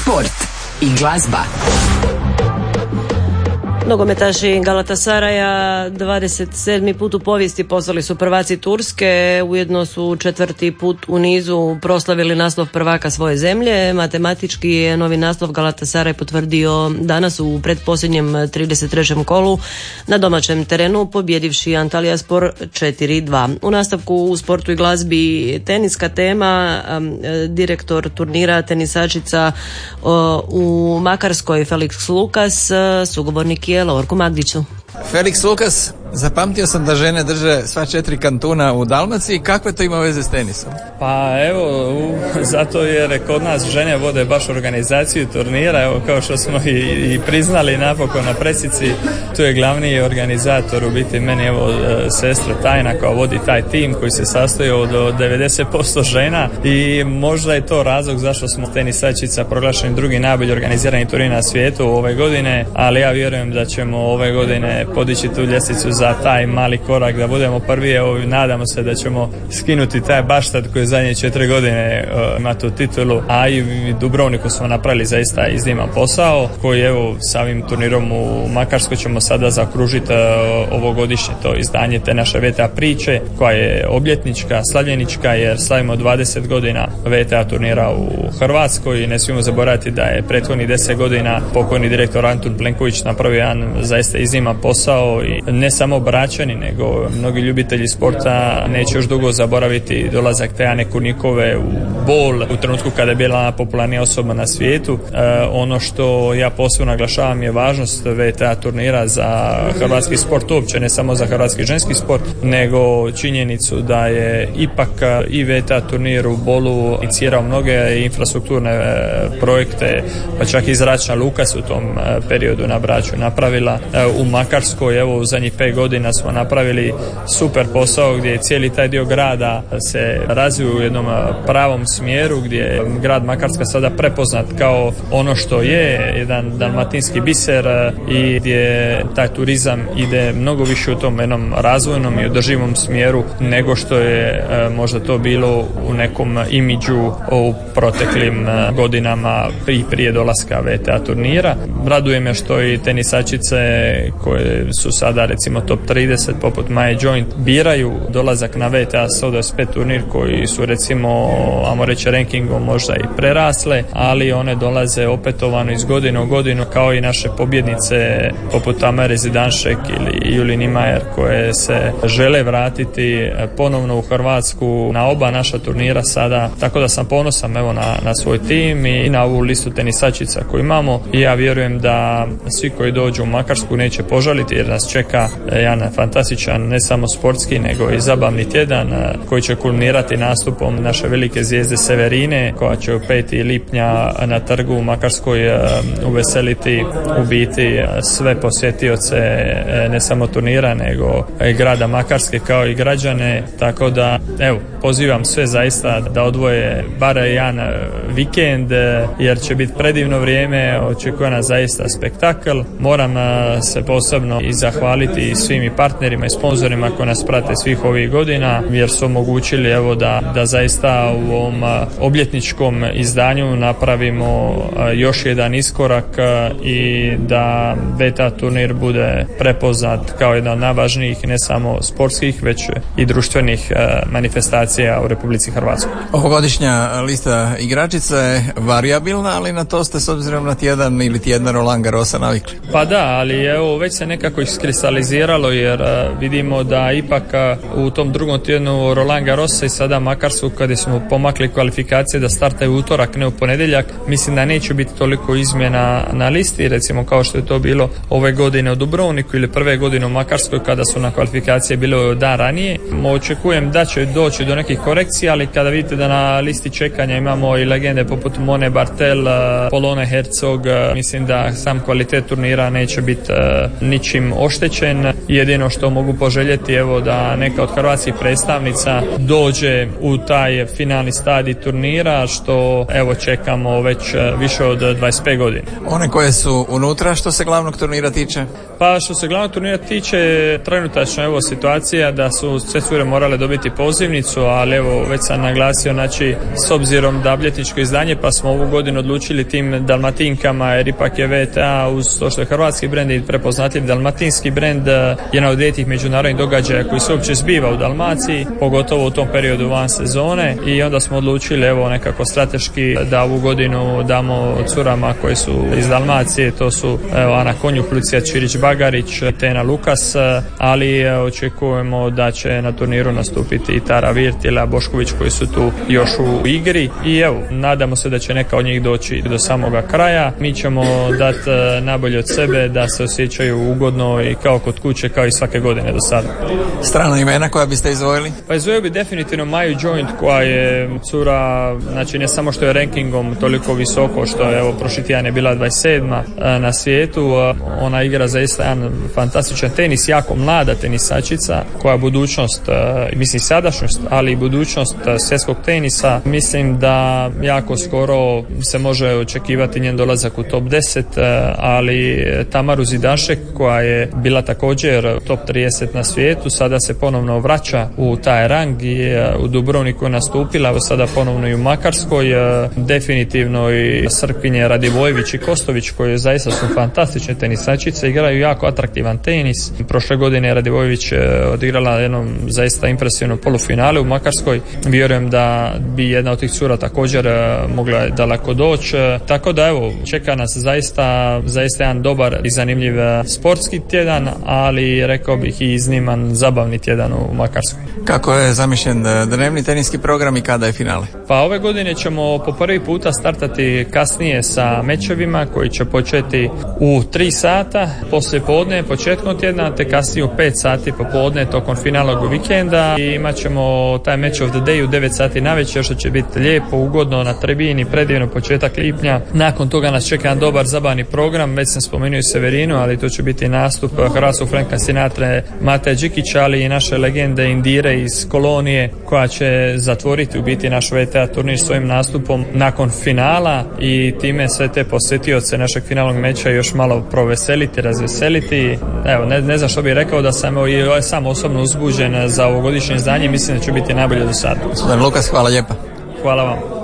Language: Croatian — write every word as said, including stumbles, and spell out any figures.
sport i glazba. Nogometaši Galatasaraja dvadeset sedmi put u povijesti postali su prvaci Turske, ujedno su četvrti put u nizu proslavili naslov prvaka svoje zemlje. Matematički je novi naslov Galatasaraj potvrdio danas u pretposljednjem trideset trećem kolu na domaćem terenu, pobjedivši Antalyaspor četiri dva. U nastavku u sportu i glazbi teniska tema, direktor turnira tenisačica u Makarskoj Felix Lukas, sugovornik je Lovorku Magdiću. Felix Lukas, zapamtio sam da žene drže sva četiri kantuna u Dalmaciji. Kakve to ima veze s tenisom? Pa evo, u, zato jer kod nas žene vode baš organizaciju turnira, evo kao što smo i, i priznali napokon na presici, tu je glavni organizator u biti meni evo sestra Tajna koja vodi taj tim koji se sastoji od devedeset posto žena i možda je to razlog zašto smo tenisačica proglašeni drugi najbolji organizirani turnir na svijetu ove godine, ali ja vjerujem da ćemo ove godine podići tu ljestvicu za taj mali korak da budemo prvi. Evo, nadamo se da ćemo skinuti taj baštat koji je zadnje četiri godine uh, ima tu titulu, a i Dubrovniku smo napravili zaista izniman posao koji evo sa ovim turnirom u Makarskoj ćemo sada zaokružiti uh, ovogodišnje to izdanje te naše V T A priče koja je obljetnička, slavljenička jer slavimo dvadeset godina V T A turnira u Hrvatskoj i ne smijemo zaboraviti da je prethodnih deset godina pokojni direktor Antun Plenković napravio jedan zaista izniman posao i ne samo Bračani, nego mnogi ljubitelji sporta neće još dugo zaboraviti dolazak te Ane Kurnikove u bol u trenutku kada je bila najpopularnija osoba na svijetu. E, ono što ja posebno naglašavam je važnost V T A turnira za hrvatski sport uopće, ne samo za hrvatski ženski sport, nego činjenicu da je ipak i V T A turnir u Bolu inicirao mnoge infrastrukturne projekte, pa čak i zračna luka su u tom periodu na Braču napravila. E, u Makarskoj, evo u zadnjih pet godina smo napravili super posao gdje je cijeli taj dio grada se razvio u jednom pravom smjeru, gdje je grad Makarska sada prepoznat kao ono što je jedan dalmatinski biser i gdje taj turizam ide mnogo više u tom jednom razvojnom i održivom smjeru nego što je možda to bilo u nekom imidžu u proteklim godinama i prije dolaska V T A turnira. Raduje me što i tenisačice koje su sada recimo top trideset poput Maje Joint biraju dolazak na V T A S O D S P turnir koji su recimo, ajmo reći, rankingom možda i prerasle, ali one dolaze opetovano iz godine u godinu kao i naše pobjednice poput Tamare Zidanšek ili Juli Nimajer koje se žele vratiti ponovno u Hrvatsku na oba naša turnira sada, tako da sam ponosan evo na, na svoj tim i na ovu listu tenisačica koju imamo i ja vjerujem da svi koji dođu u Makarsku neće požaliti jer nas čeka jedan fantastičan ne samo sportski nego i zabavni tjedan koji će kulminirati nastupom naše velike zvijezde Severine koja će u peti lipnja na trgu u Makarskoj uveseliti u biti sve posjetioce ne samo turnira nego i grada Makarske kao i građane, tako da evo pozivam sve zaista da odvoje bar jedan vikend jer će biti predivno vrijeme, očekuje nas zaista spektakl. Moram se posebno i zahvaliti svim i partnerima i sponzorima koji nas prate svih ovih godina jer su omogućili evo da, da zaista u ovom obljetničkom izdanju napravimo još jedan iskorak i da V T A turnir bude prepoznat kao jedna od najvažnijih ne samo sportskih već i društvenih manifestacija u Republici Hrvatskoj. Ovogodišnja lista igračica je varijabilna, ali na to ste s obzirom na tjedan ili tjedan Roland Garrosa navikli. Pa da, ali evo već se nekako iskristaliziralo jer uh, vidimo da ipak uh, u tom drugom tjednu Roland Garrosa i sada Makarsku kada smo pomakli kvalifikacije da startaju utorak ne u ponedjeljak, mislim da neće biti toliko izmjena na listi recimo kao što je to bilo ove godine u Dubrovniku ili prve godine u Makarskoj kada su na kvalifikacije bilo dan ranije. Očekujem da će doći do nekih korekcija, ali kada vidite da na listi čekanja imamo i legende poput Mone Bartel, Polone Herzog, mislim da sam kvalitet turnira neće biti uh, ničim oštećen jedino što mogu poželjeti evo da neka od hrvatskih predstavnica dođe u taj finalni stadij turnira, što evo čekamo već više od dvadeset pet godina. One koje su unutra, što se glavnog turnira tiče? Pa što se glavnog turnira tiče, trenutačno evo situacija da su sve cure morale dobiti pozivnicu, ali evo već sam naglasio, znači s obzirom da abljetničko izdanje, pa smo ovu godinu odlučili tim Dalmatinkama, jer ipak je V T A uz to što je hrvatski brend i prepoznatljiv dalmatinski brend, jedan od rijetkih međunarodnih događaja koji se uopće zbiva u Dalmaciji, pogotovo u tom periodu van sezone, i onda smo odlučili evo nekako strateški da ovu godinu damo curama koje su iz Dalmacije, to su evo Ana Konjuh, Lucija Čirić-Bagarić, Tena Lukas, ali očekujemo da će na turniru nastupiti i Tara Virt ili Bošković koji su tu još u igri, i evo nadamo se da će neka od njih doći do samoga kraja. Mi ćemo dati najbolje od sebe da se osjećaju ugodno i kao kod kuće, kao i svake godine do sada. Strana imena koja biste izdvojili? Pa izdvojio bi definitivno Maju Joint, koja je cura, znači ne samo što je rankingom toliko visoko, što je evo prošli tjedan je bila dvadeset sedma na svijetu, ona igra zaista jedan fantastičan tenis, jako mlada tenisačica koja je budućnost, mislim sadašnjost, ali i budućnost svjetskog tenisa. Mislim da jako skoro se može očekivati njen dolazak u top deset, ali Tamaru Zidašek koja je bila također top trideset na svijetu, sada se ponovno vraća u taj rang i u Dubrovniku je nastupila, evo sada ponovno i u Makarskoj. Definitivno i Srpkinje Radivojević i Kostović koji zaista su fantastične tenisačice, igraju jako atraktivan tenis. Prošle godine je Radivojević odigrala jednom zaista impresivno polufinalu u Makarskoj. Vjerujem da bi jedna od tih cura također mogla daleko doći. Tako da evo, čeka nas zaista, zaista jedan dobar i zanimljiv sportski tjedan, ali rekao bih i izniman zabavni tjedan u Makarskoj. Kako je zamišljen dnevni teniski program i kada je finale? Pa ove godine ćemo po prvi puta startati kasnije sa mečevima koji će početi u tri sata poslije podne početkom tjedna, te kasnije u pet sati popodne tokom finalnog vikenda, i imat ćemo taj match of the day u devet sati navečer, što će biti lijepo, ugodno na tribini, predivno početak lipnja. Nakon toga nas čeka jedan dobar zabavni program, već sam spomenuo i Severinu, ali to će biti nastup hrvatskog Franka Sinatre, Mateja Đikića, ali i naše legende Indire iz Kolonije, koja će zatvoriti u biti naš V T A turnir svojim nastupom nakon finala, i time sve te posjetioce našeg finalnog meča još malo proveseliti, razveseliti. Evo, ne, ne znam što bih rekao, da sam i sam osobno uzbuđen za ovogodišnje izdanje, mislim da će biti najbolje do sada. Gospodin Lukas, hvala lijepa. Hvala vam.